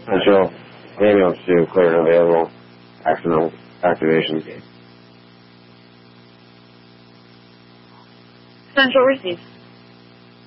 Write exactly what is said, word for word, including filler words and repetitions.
Central ambulance to clear and available accidental activation. Central received.